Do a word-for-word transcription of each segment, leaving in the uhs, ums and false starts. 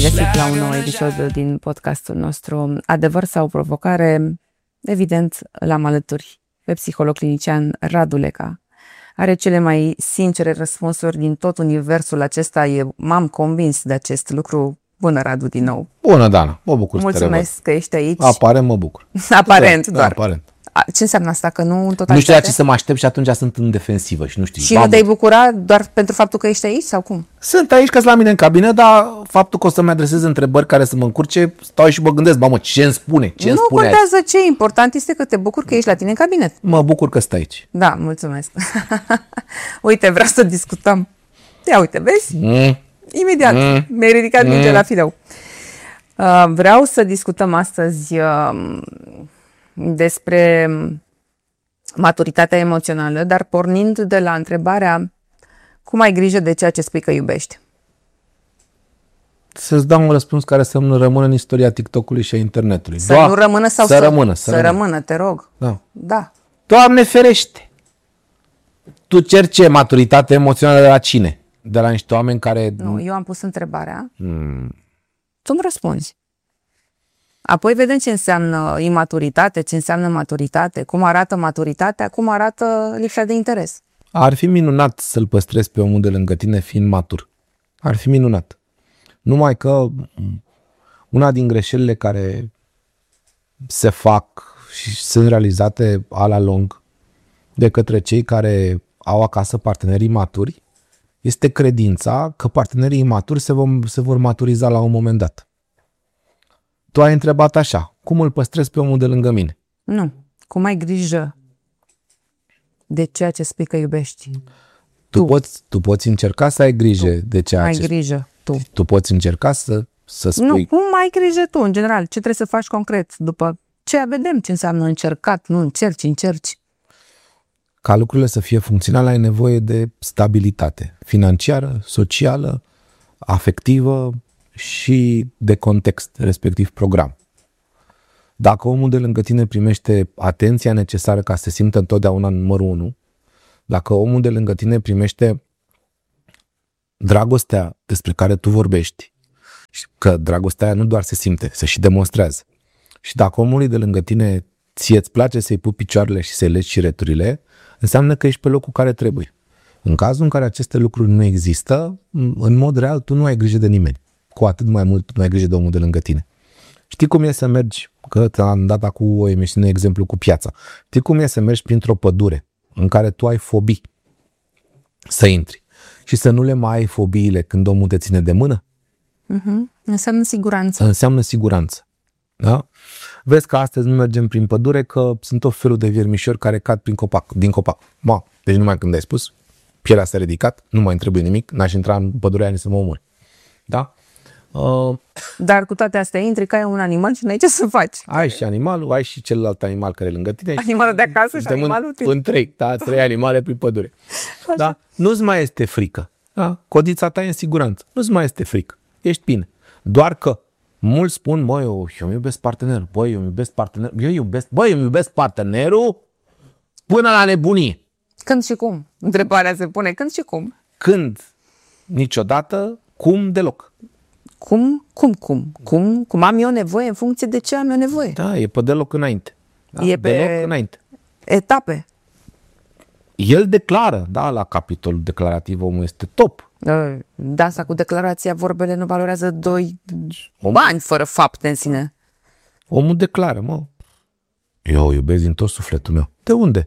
Găsit la un nou episod din podcastul nostru Adevăr sau provocare. Evident, l-am alături pe psiholog clinician Radu Leca. Are cele mai sincere răspunsuri din tot universul acesta. E, m-am convins de acest lucru. Bună, Radu, din nou. Bună, Dana. Mă bucur să te revăd. Mulțumesc că ești aici. Aparent mă bucur. Aparent doar. Da, aparent. Ce înseamnă asta? Că nu în totalitate? Nu știu la ce să mă aștept și atunci sunt în defensivă și nu știu. Și nu te-ai bucura doar pentru faptul că ești aici sau cum? Sunt aici că-s la mine în cabină, dar faptul că o să-mi adresez întrebări care să mă încurce, stau și mă gândesc, mamă, ce îmi spune? Ce nu îmi spune contează azi? ce, important este că te bucuri că ești la tine în cabinet. Mă bucur că stai aici. Da, mulțumesc. Uite, vreau să discutăm. Ia uite, vezi? Mm. Imediat, mm. mi-ai ridicat mingea mm. la fileu. Uh, vreau să discutăm astăzi uh, despre maturitatea emoțională, dar pornind de la întrebarea cum ai grijă de ceea ce spui că iubești? Să-ți dau un răspuns care să nu rămână în istoria TikTok-ului și a internetului. Să Doar, nu rămână sau să, să rămână? Să, să rămână. rămână, te rog. Da. Da. Doamne ferește! Tu ceri ce? Maturitate emoțională de la cine? De la niște oameni care... Nu, eu am pus întrebarea. Hmm. Tu îmi răspunzi. Apoi vedem ce înseamnă imaturitate, ce înseamnă maturitate, cum arată maturitatea, cum arată lipsa de interes. Ar fi minunat să-l păstrezi pe omul de lângă tine fiind matur. Ar fi minunat. Numai că una din greșelile care se fac și sunt realizate a la lung de către cei care au acasă partenerii maturi este credința că partenerii imaturi se, vom, se vor maturiza la un moment dat. Tu ai întrebat așa, cum îl păstrez pe omul de lângă mine? Nu, cum ai grijă de ceea ce spui că iubești? Tu, tu. Poți, tu poți încerca să ai grijă tu. de ceea ai ce... Ai grijă, tu. Tu poți încerca să, să spui... Nu, cum ai grijă tu, în general? Ce trebuie să faci concret? După ce vedem ce înseamnă încercat, nu încerci, încerci. Ca lucrurile să fie funcționale, ai nevoie de stabilitate financiară, socială, afectivă și de context, respectiv program. Dacă omul de lângă tine primește atenția necesară ca să se simtă întotdeauna numărul unu, dacă omul de lângă tine primește dragostea despre care tu vorbești, că dragostea aia nu doar se simte, se și demonstrează, și dacă omul de lângă tine ție îți place să-i pupi picioarele și să-i legi șireturile, înseamnă că ești pe locul care trebuie. În cazul în care aceste lucruri nu există, în mod real, tu nu ai grijă de nimeni. Cu atât mai mult nu ai grijă de omul de lângă tine. Știi cum e să mergi, că te-am dat acum o emisiune exemplu cu piața. Știi cum e să mergi printr-o pădure în care tu ai fobii să intri și să nu le mai ai fobiile când omul te ține de mână? Uh-huh. Înseamnă siguranță. Înseamnă siguranță. Da? Vezi că astăzi nu mergem prin pădure că sunt tot felul de viermișori care cad prin copac, din copac. Ma, deci numai când ai spus, pielea s-a ridicat, nu mai îmi trebuie nimic, n-aș intra în pădurea aia să mă omori. Da? Uh, Dar cu toate astea intri ca un animal și n-ai ce să faci. Ai și animalul, ai și celălalt animal care e lângă tine. Animalul de acasă și animalul în, în trei, da, trei animale prin pădure. Da? Nu-ți mai este frică. Da? Codița ta e în siguranță. Nu-ți mai este frică. Ești bine. Doar că mulți spun, măi, eu, eu îmi iubesc partenerul, băi, eu îmi iubesc partenerul, eu iubesc, băi, eu îmi iubesc partenerul până la nebunie. Când și cum? Întrebarea se pune, când și cum? Când? Niciodată, cum, deloc. Cum? Cum, cum? Cum? Cum am eu nevoie în funcție de ce am eu nevoie? Da, e pe deloc înainte. Da? E pe deloc înainte. Etape. El declară, da, la capitolul declarativ omul este top. Da, asta cu declarația, vorbele nu valorează doi bani fără fapte în sine. Omul declară, mă, eu o iubesc din tot sufletul meu. De unde?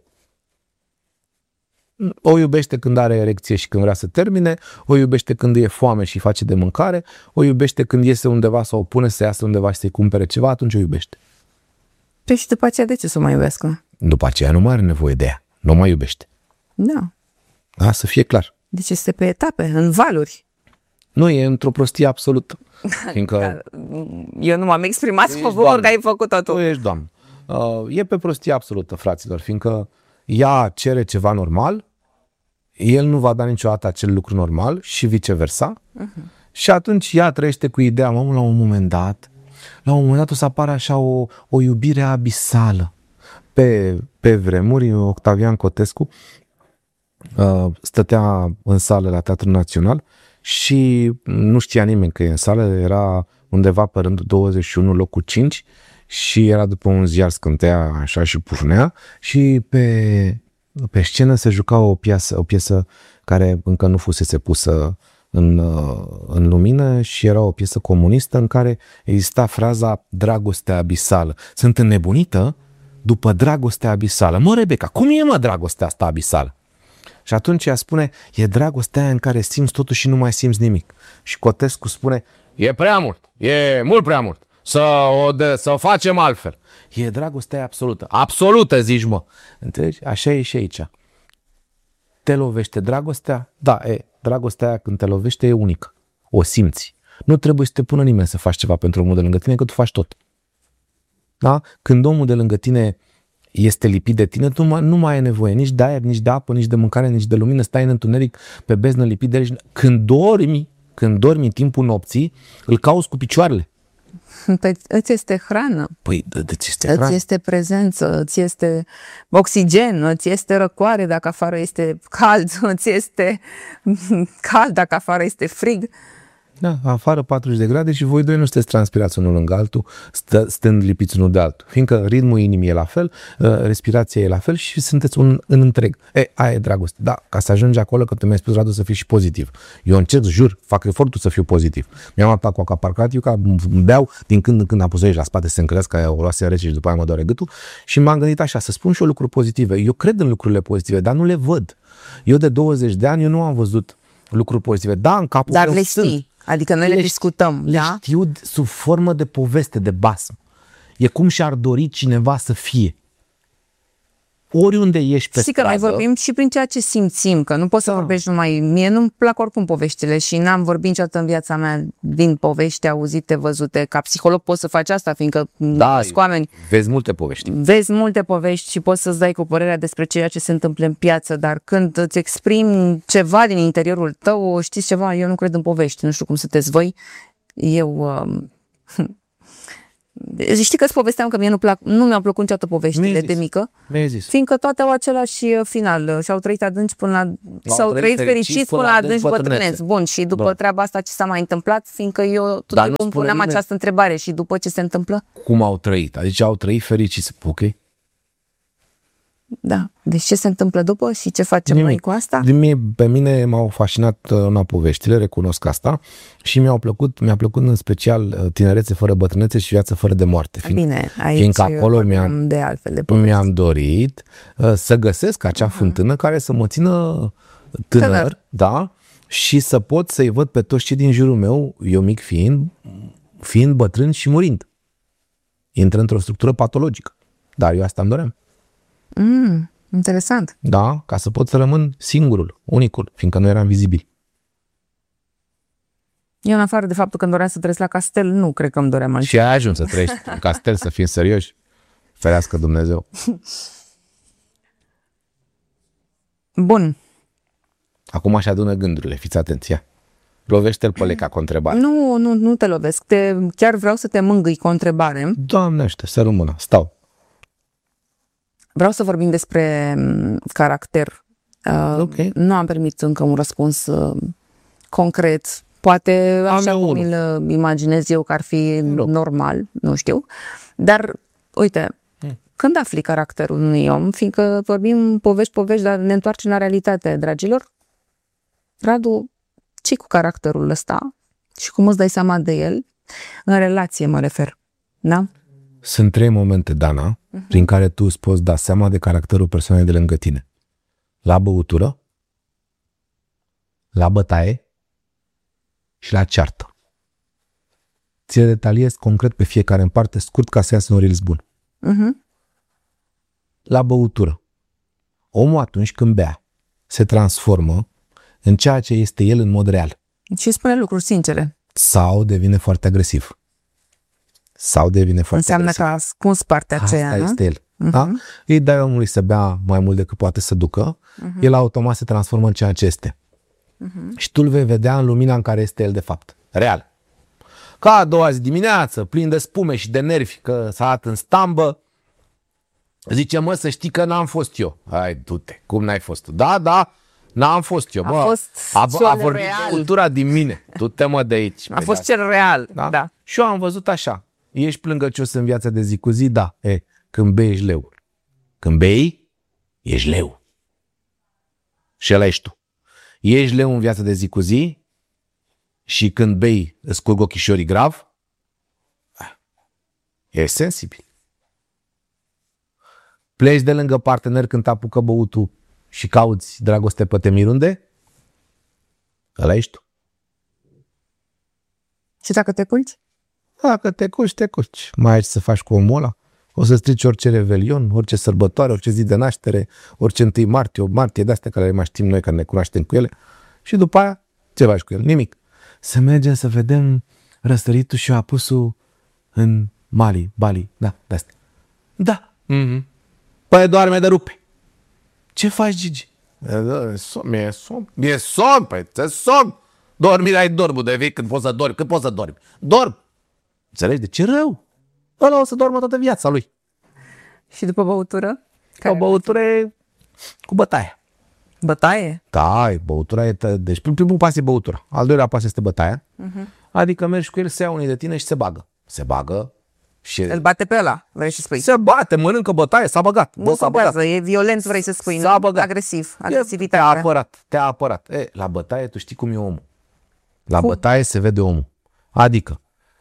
O iubește când are erecție și când vrea să termine, o iubește când e foame și face de mâncare, o iubește când iese undeva sau o pune să iasă undeva și să-i cumpere ceva, atunci o iubește. Păi și după aceea de ce să mai iubească? După aceea nu mai are nevoie de ea, nu mai iubește. Da. Da, să fie clar. Deci este pe etape, în valuri. Nu, e într-o prostie absolută. Fiindcă eu nu m-am exprimat pe favor că ai făcut-o tu. Tu ești doamnă. Uh, e pe prostie absolută, fraților, fiindcă ea cere ceva normal, el nu va da niciodată acel lucru normal și viceversa. Uh-huh. Și atunci ea trăiește cu ideea, mă, la un moment dat, la un moment dat o să apară așa o, o iubire abisală. Pe, pe vremuri, Octavian Cotescu uh, stătea în sală la Teatrul Național și nu știa nimeni că e în sală, era undeva pe rândul douăzeci și unu, locul cinci și era după un ziar, scânteia așa și pufnea și pe, pe scenă se juca o piesă, o piesă care încă nu fusese pusă în, în lumină și era o piesă comunistă în care exista fraza dragostea abisală. Sunt înnebunită după dragostea abisală. Mă, Rebecca, cum e, mă, dragostea asta abisală? Și atunci ea spune, e dragostea aia în care simți totul și nu mai simți nimic. Și Cotescu spune, e prea mult, e mult prea mult, să o, de, să o facem altfel. E dragostea aia absolută. Absolută, zici, mă. Înțelegi? Așa e și aici. Te lovește dragostea? Da, e, dragostea aia când te lovește e unică. O simți. Nu trebuie să te pună nimeni să faci ceva pentru omul de lângă tine, că tu faci tot. Da? Când omul de lângă tine este lipit de tine, tu nu mai ai nevoie nici de aer, nici de apă, nici de mâncare, nici de lumină, stai în întuneric pe beznă lipit de el. Când dormi, când dormi în timpul nopții, îl cauți cu picioarele. Păi îți este hrană. Păi îți este hrană. Îți este prezență, îți este oxigen, îți este răcoare dacă afară este cald, îți este cald dacă afară este frig. Da, afară patruzeci de grade și voi doi nu sunteți transpirați unul lângă altul, stă, stând lipiți unul de altul. Fiindcă ritmul inimii e la fel, respirația e la fel și sunteți un în întreg. E, aia e dragoste. Da, ca să ajungi acolo, că tu mi-ai spus, Radu, să fii și pozitiv. Eu încerc, jur, fac efortul să fiu pozitiv. Mi-am luat pacul ca parcat, eu ca beau, din când în când am pus aici la spate să încresc, că o luase rece și după aia mă doare gâtul și m-am gândit așa, să spun și eu lucruri pozitive. Eu cred în lucrurile pozitive, dar nu le văd. Eu de douăzeci de ani, eu nu am văzut lucruri pozitive. Da, în capul dar meu le sunt. știi. Adică noi le, le discutăm, le da? știu sub formă de poveste, de basm. E cum și-ar dori cineva să fie. Oriunde ești pe Știi că stradă, noi vorbim și prin ceea ce simțim, că nu poți da. să vorbești numai... Mie nu-mi plac oricum poveștile și n-am vorbit niciodată în viața mea din povești auzite, văzute. Ca psiholog poți să faci asta, fiindcă da, cu oameni... Vezi multe povești. Vezi multe povești și poți să-ți dai cu părerea despre ceea ce se întâmplă în piață, dar când îți exprimi ceva din interiorul tău, știți ceva, eu nu cred în povești, nu știu cum sunteți voi. Eu... Uh, Știi că îți povesteam că mie nu, plac, nu mi-au plăcut niciodată poveștile de mică, fiindcă toate au același final și au trăit adânci până la... S-au trăit fericiți până la adânci bătrâneți. Bun, și după Bun. treaba asta ce s-a mai întâmplat, fiindcă eu tot timpul puneam nimeni... această întrebare și după ce se întâmplă? Cum au trăit? Adică au trăit fericiți, ok? Da. Deci ce se întâmplă după și ce facem Nimic. noi cu asta? De mie, pe mine m-au fascinat una poveștile, recunosc asta, și mi-au plăcut, mi-a plăcut în special Tinerețe fără bătrânețe și Viață fără de moarte. Fiind, Bine, aici fiindcă acolo mi-am, de altfel de mi-am dorit uh, să găsesc acea uh-huh. fântână care să mă țină tânăr, tânăr, da, și să pot să-i văd pe toți cei din jurul meu, eu mic fiind, fiind bătrân și murind. Intră într-o structură patologică. Dar eu asta îmi doream. Mm, interesant. Da, ca să pot să rămân singurul, unicul, fiindcă nu eram vizibil. Eu, în afară de faptul că îmi doream să trăiesc la castel, nu cred că îmi doream altceva. Și ai ajuns să trăiești în castel, să fim serioși? Ferească Dumnezeu. Bun. Acum așa adună gândurile, fiți atenția. Lovește-l pe Leca cu o întrebare. Nu, nu, nu te lovesc. Te, chiar vreau să te mângâi cu o întrebare. Doamnește, să rămână, stau. Vreau să vorbim despre caracter. Okay. Nu am primit încă un răspuns concret. Poate așa cum îl imaginez eu că ar fi no. normal, nu știu. Dar, uite, hmm. când afli caracterul unui om, fiindcă vorbim povești, povești, dar ne întoarcem la realitate, dragilor, Radu, ce cu caracterul ăsta și cum îți dai seama de el? În relație mă refer, da? Sunt trei momente, Dana, uh-huh. prin care tu îți poți da seama de caracterul persoanei de lângă tine. La băutură, la bătaie și la ceartă. Ți le detaliez concret pe fiecare în parte, scurt, ca să iasă un reels bun. Uh-huh. La băutură. Omul atunci când bea se transformă în ceea ce este el în mod real. Și spune lucruri sincere. Sau devine foarte agresiv. Sau devine foarte Înseamnă agresiv. că a ascuns partea aceea, Asta nu? este el. Uh-huh. Da? Îi dai omului să bea mai mult decât poate să ducă, uh-huh. el automat se transformă în ceea ce este. Uh-huh. Și tu îl vei vedea în lumina în care este el de fapt. Real. Ca a doua zi dimineață, plin de spume și de nervi, că s-a dat în stambă, zice, mă, să știi că n-am fost eu. Hai, du-te, cum n-ai fost tu? Da, da, N-am fost eu, bă. A fost a, cel a vorbit real. cultura din mine. Tu te mă de aici. A fost cel real, da? da. Și eu am văzut așa. Ești plângăcios în viața de zi cu zi? Da. E, când bei, ești leu. Când bei, ești leu. Și ăla ești tu. Ești leu în viața de zi cu zi și când bei îți curg ochișorii grav, ești sensibil. Pleci de lângă partener când te-apucă băutul și cauți dragoste pe temirunde, ăla ești tu. Și dacă te culci? Dacă te culci, te culci. Mai ai ce să faci cu omul ăla? O să strici orice revelion, orice sărbătoare, orice zi de naștere, orice întâi martie, o martie de-astea care le mai știm noi, care ne cunoaștem cu ele. Și după aia, ce faci cu el? Nimic. Să mergem să vedem răsăritul și apusul în Mali, Bali, da, de-astea. Da. Mm-hmm. Păi doarme de rupe. Ce faci, Gigi? Mi-e somn. Mi-e somn, păi, ți-e somn. Dormirea ai dormul de vii când poți să dormi. Când poți să dormi? Dorm. Înțelegi? De ce rău? Ăla o să dormă toată viața lui. Și după băutură? O băutură e cu bătaie. Bătaie? Da, băutura e... Tă... Deci primul pas e băutura. Al doilea pas este bătaia. Uh-huh. Adică mergi cu el, se ia unii de tine și se bagă. Se bagă și... Îl bate pe ăla, vrei să spui. Se bate, mănâncă bătaie, s-a băgat. Nu s-a băgat. E violent, vrei să spui. S-a băgat. Agresiv. Agresivitate. Te-a apărat, te-a apărat. E, la bătaie tu știi cum e omul. La cum? Bătaie se vede omul. Adică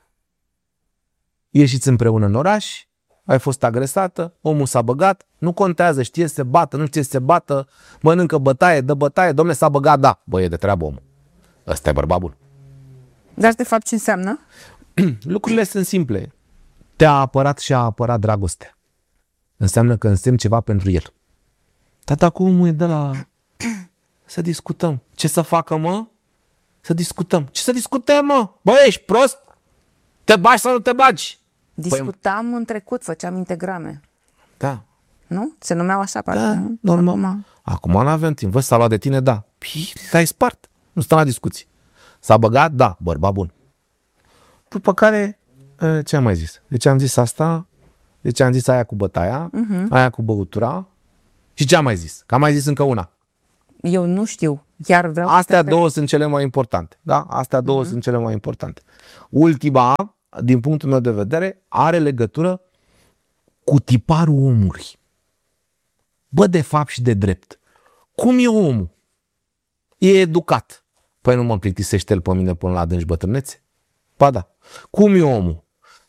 ieșiți împreună în oraș, ai fost agresată, omul s-a băgat, nu contează, știe să se bată, nu știe să se bată, mănâncă bătaie, dă bătaie, dom'le, s-a băgat, da, bă, e de treabă omul. Ăsta e bărbat bun. Dar de fapt ce înseamnă? Lucrurile sunt simple. Te-a apărat și a apărat dragostea. Înseamnă că însemn ceva pentru el. Tata, cu omul e de la... Să discutăm. Ce să facă, mă? Să discutăm. Ce să discutăm, mă? Bă, ești prost? Te bagi sau nu te bagi? Discutam păi... în trecut, făceam integrame. Da. Nu? Se numeau așa, parcă. Da, normal. Acum, Acum nu avem timp. Vă, s-a luat de tine, da. Pii, te-ai spart. Nu stăm la discuții. S-a băgat? Da. Bărbat bun. După care, ce am mai zis? Deci am zis asta, deci am zis aia cu bătaia, uh-huh. aia cu băutura și ce am mai zis? Că am mai zis încă una. Eu nu știu. Chiar vreau Astea să două sunt cele mai importante. Da? Astea două uh-huh. sunt cele mai importante. Ultima, din punctul meu de vedere, are legătură cu tiparul omului. Bă, de fapt și de drept. Cum e omul? E educat. Păi nu mă plictisește el pe mine până la adânci bătrânețe? Ba da. Cum e omul?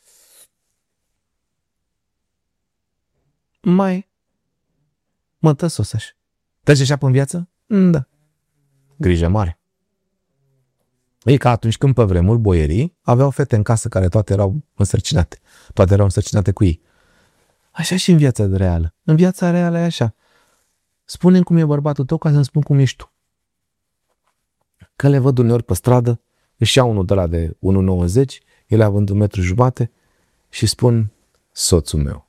Mai mă tăsos așa. Trece așa pe-n viață? Da. Grijă mare. E ca atunci când pe vremuri boierii aveau fete în casă care toate erau însărcinate. Toate erau însărcinate cu ei. Așa și în viața reală. În viața reală e așa. Spune-mi cum e bărbatul tău ca să-mi spun cum ești tu. Că le văd uneori pe stradă, își iau unul de la de unu virgulă nouăzeci, el având un metru jumate și spun soțul meu.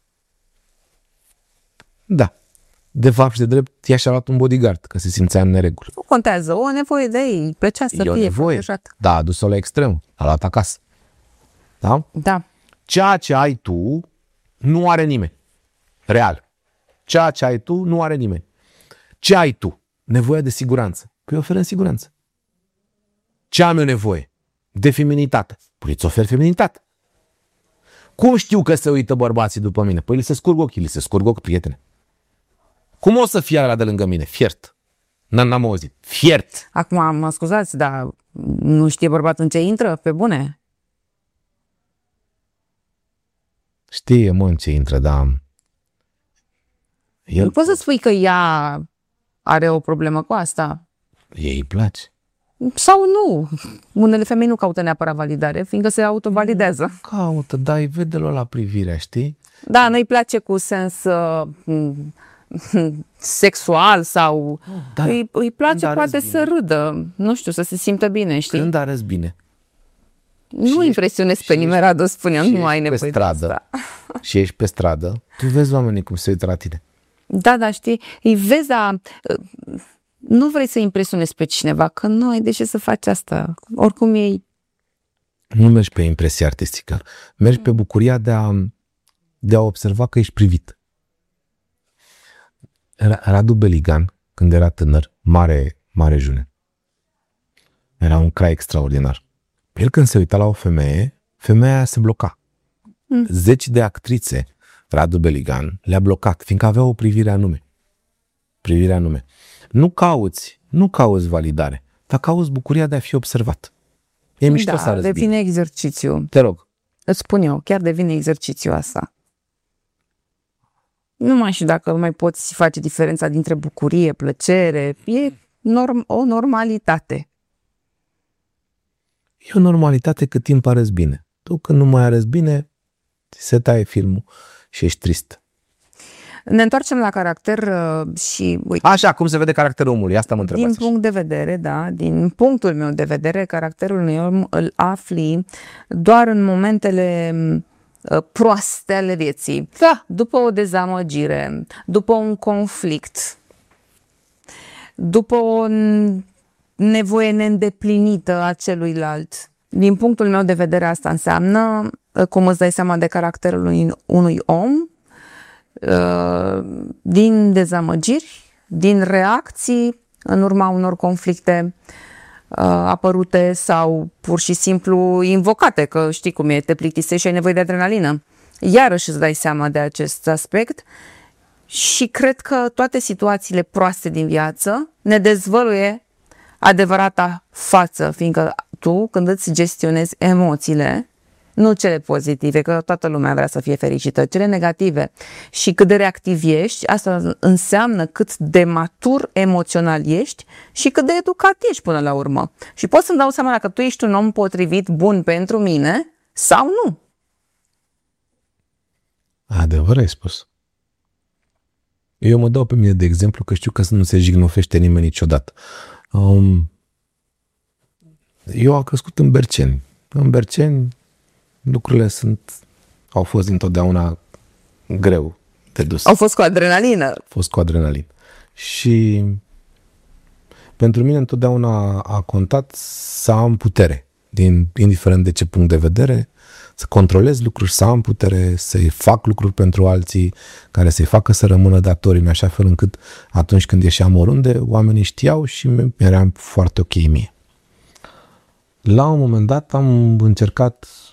Da. De fapt și de drept, ea și-a luat un bodyguard, că se simțea în neregulă. Nu contează, o nevoie de ei, îi plăcea să e fie protejat. Da, a dus-o la extrem, a luat acasă. Da? Da. Ceea ce ai tu, nu are nimeni. Real. Ceea ce ai tu, nu are nimeni. Ce ai tu? Nevoia de siguranță. Păi oferă siguranță. Ce am eu nevoie? De feminitate. Păi îți ofer feminitate. Cum știu că se uită bărbații după mine? Păi li se scurg ochii, li se scurg ochii, prietene. Cum o să fie ala de lângă mine? Fiert. N-am auzit. Fiert. Acum, mă scuzați, dar nu știe bărbatul în ce intră? Pe bune? Știe, mă, în ce intră, dar... El... Nu poți să spui că ea are o problemă cu asta. Ei îi place. Sau nu. Unele femei nu caută neapărat validare, fiindcă se autovalidează. Caută, dar îi vede la privirea, știi? Da, nu-i place cu sens uh, sexual sau... Dar, îi, îi place poate să râdă, nu știu, să se simtă bine, știi? Când arăți bine. Nu impresionezi pe nimeni, Radu, spuneam, nu ai nevoie de asta. Și ești pe stradă, tu vezi oamenii cum se uită la tine. Da, da, știi, îi vezi, dar nu vrei să impresionezi pe cineva, că nu ai de ce să faci asta. Oricum ei... Nu mergi pe impresia artistică, mergi pe bucuria de a, de a observa că ești privit. Radu Beligan când era tânăr, mare, mare june. Era un crai extraordinar. El când se uita la o femeie, femeia aia se bloca. Mm. Zeci de actrițe, Radu Beligan, le-a blocat, fiindcă avea o privire anume. Privire anume. Nu cauți, nu cauți validare, dar cauți bucuria de a fi observat. E mișto da, să arăți devine bine. exercițiu. Te rog. Îți spun eu, chiar devine exercițiu asta. Nu mai știu dacă mai poți face diferența dintre bucurie, plăcere. E norm, o normalitate. E o normalitate cât timp arăți bine. Tu când nu mai arăți bine, se taie filmul și ești trist. Ne întoarcem la caracter uh, și... Uite, așa, cum se vede caracterul omului? Asta mă întrebați. Din punct de vedere, da, din punctul meu de vedere, caracterul unui om îl afli doar în momentele uh, proaste ale vieții. Da. După o dezamăgire, după un conflict, după o nevoie neîndeplinită a celuilalt. Din punctul meu de vedere, asta înseamnă, cum îți dai seama de caracterul unui, unui om, din dezamăgiri, din reacții în urma unor conflicte apărute sau pur și simplu invocate, că știi cum e, te plictisești și ai nevoie de adrenalină. Iarăși îți dai seama de acest aspect și cred că toate situațiile proaste din viață ne dezvăluie adevărata față, fiindcă tu, când îți gestionezi emoțiile, nu cele pozitive, că toată lumea vrea să fie fericită, cele negative și cât de reactiv ești, asta înseamnă cât de matur emoțional ești și cât de educat ești până la urmă. Și pot să-mi dau seama dacă tu ești un om potrivit, bun pentru mine sau nu. Adevăr ai spus. Eu mă dau pe mine de exemplu că știu că nu se jignofește nimeni niciodată. Um, eu am crescut în Berceni. În Berceni lucrurile sunt, au fost întotdeauna greu de dus. Au fost cu adrenalină. Au fost cu adrenalină. Și pentru mine întotdeauna a contat să am putere, din, indiferent de ce punct de vedere, să controlez lucruri, să am putere, să-i fac lucruri pentru alții, care să-i facă să rămână datori, în așa fel încât atunci când ieșeam oriunde, oamenii știau și mi-eram foarte ok mie. La un moment dat am încercat